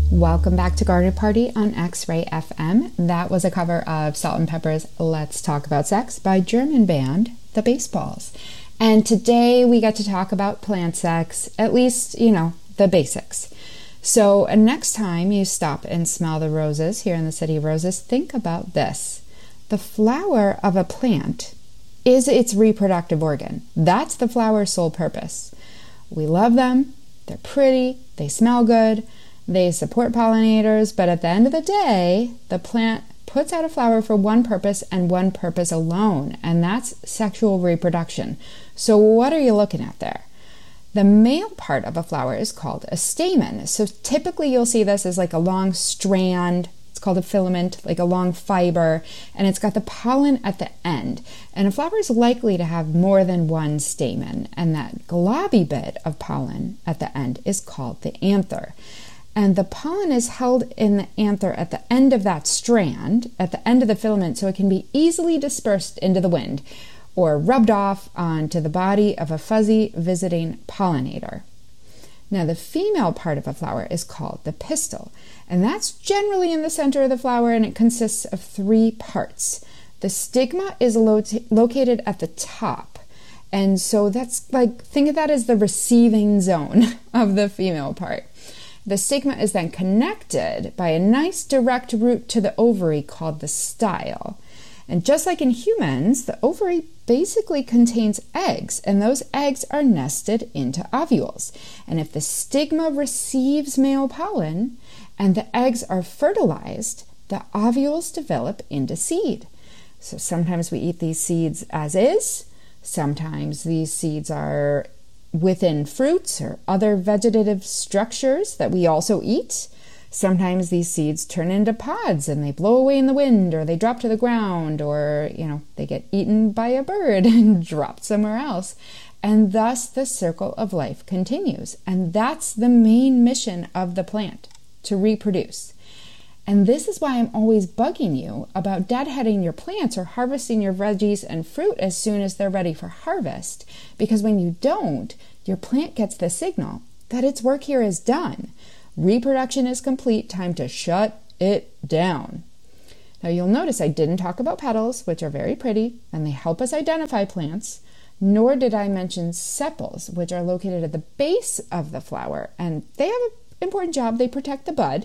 Welcome back to Garden Party on X-Ray FM. That was a cover of Salt and Pepper's Let's Talk About Sex by German band The Baseballs. And today we get to talk about plant sex, at least, the basics. So next time you stop and smell the roses here in the City of Roses, think about this. The flower of a plant is its reproductive organ. That's the flower's sole purpose. We love them, they're pretty, they smell good, they support pollinators, but at the end of the day, the plant puts out a flower for one purpose and one purpose alone, and that's sexual reproduction. So what are you looking at there? The male part of a flower is called a stamen. So typically you'll see this as like a long strand. It's called a filament, like a long fiber, and it's got the pollen at the end. And a flower is likely to have more than one stamen, and that globby bit of pollen at the end is called the anther. And the pollen is held in the anther at the end of that strand, at the end of the filament, so it can be easily dispersed into the wind or rubbed off onto the body of a fuzzy visiting pollinator. Now, the female part of a flower is called the pistil, and that's generally in the center of the flower, and it consists of three parts. The stigma is located at the top, and so that's like, think of that as the receiving zone of the female part. The stigma is then connected by a nice direct route to the ovary called the style. And just like in humans, the ovary basically contains eggs, and those eggs are nested into ovules. And if the stigma receives male pollen and the eggs are fertilized, the ovules develop into seed. So sometimes we eat these seeds as is. Sometimes these seeds are within fruits or other vegetative structures that we also eat. Sometimes these seeds turn into pods and they blow away in the wind, or they drop to the ground, or, they get eaten by a bird and dropped somewhere else. And thus the circle of life continues. And that's the main mission of the plant, to reproduce. And this is why I'm always bugging you about deadheading your plants or harvesting your veggies and fruit as soon as they're ready for harvest. Because when you don't, your plant gets the signal that its work here is done. Reproduction is complete, time to shut it down. Now you'll notice I didn't talk about petals, which are very pretty, and they help us identify plants, nor did I mention sepals, which are located at the base of the flower, and they have an important job. They protect the bud.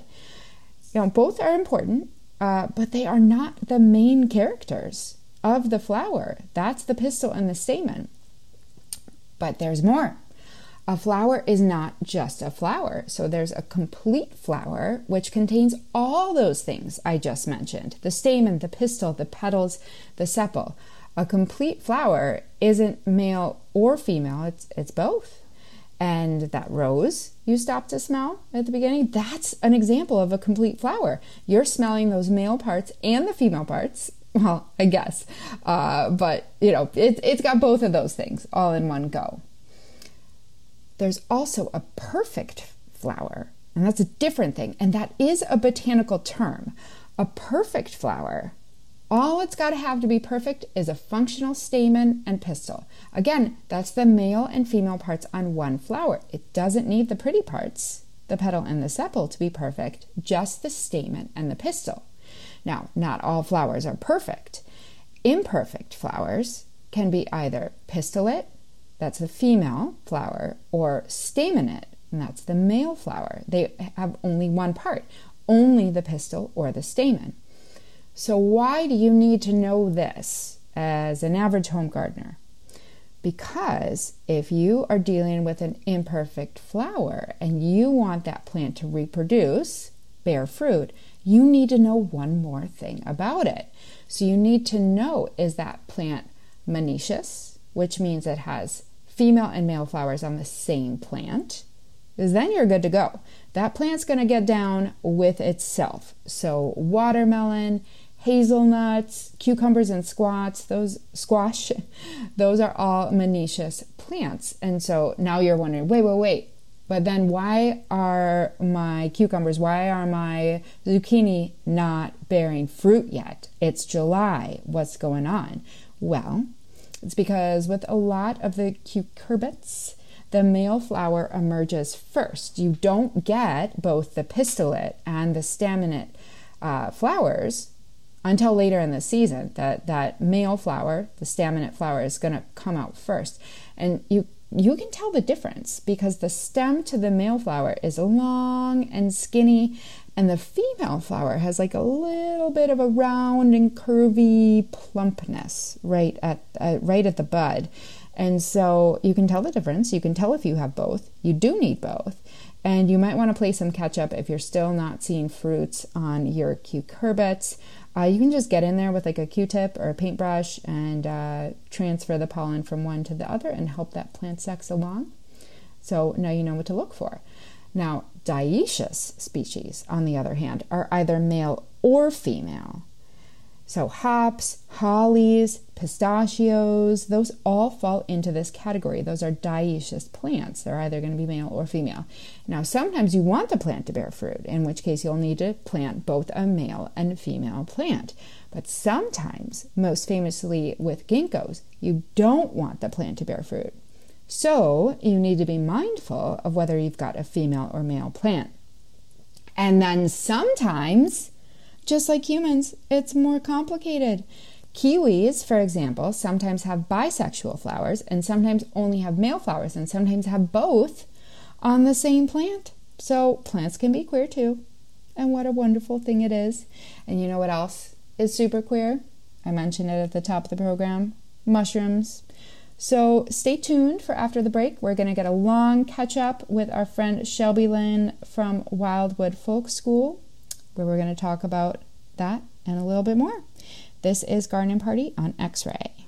Both are important, but they are not the main characters of the flower. That's the pistil and the stamen. But there's more. A flower is not just a flower. So there's a complete flower, which contains all those things I just mentioned. The stamen, the pistil, the petals, the sepal. A complete flower isn't male or female. It's both. And that rose you stopped to smell at the beginning, that's an example of a complete flower. You're smelling those male parts and the female parts. Well, I guess. But, it's got both of those things all in one go. There's also a perfect flower, and that's a different thing. And that is a botanical term. A perfect flower, all it's got to have to be perfect is a functional stamen and pistil. Again, that's the male and female parts on one flower. It doesn't need the pretty parts, the petal and the sepal, to be perfect, just the stamen and the pistil. Now, not all flowers are perfect. Imperfect flowers can be either pistillate, that's the female flower, or staminate, and that's the male flower. They have only one part, only the pistil or the stamen. So why do you need to know this as an average home gardener? Because if you are dealing with an imperfect flower and you want that plant to reproduce, bear fruit, you need to know one more thing about it. So you need to know, is that plant monoecious, which means it has female and male flowers on the same plant? Because then you're good to go. That plant's going to get down with itself. So watermelon, hazelnuts, cucumbers and squash, those are all monoecious plants. And so now you're wondering, wait, but then why are my cucumbers, why are my zucchini not bearing fruit yet? It's July. What's going on? Well, it's because with a lot of the cucurbits, the male flower emerges first. You don't get both the pistillate and the staminate flowers until later in the season. That male flower, the staminate flower, is going to come out first. And you can tell the difference because the stem to the male flower is long and skinny, and the female flower has like a little bit of a round and curvy plumpness right at the bud. And so you can tell the difference. You can tell if you have both. You do need both. And you might want to play some catch up if you're still not seeing fruits on your cucurbits. You can just get in there with like a Q-tip or a paintbrush and transfer the pollen from one to the other and help that plant sex along. So now you know what to look for. Now, dioecious species, on the other hand, are either male or female. So hops, hollies, pistachios, those all fall into this category. Those are dioecious plants. They're either going to be male or female. Now, sometimes you want the plant to bear fruit, in which case you'll need to plant both a male and female plant. But sometimes, most famously with ginkgos, you don't want the plant to bear fruit. So you need to be mindful of whether you've got a female or male plant. And then sometimes, just like humans, it's more complicated. Kiwis, for example, sometimes have bisexual flowers and sometimes only have male flowers and sometimes have both on the same plant. So plants can be queer too. And what a wonderful thing it is. And you know what else is super queer? I mentioned it at the top of the program. Mushrooms. So stay tuned for after the break. We're going to get a long catch up with our friend Shelby Lynn from Wildwood Folk School, where we're going to talk about that and a little bit more. This is Garden Party on X-Ray.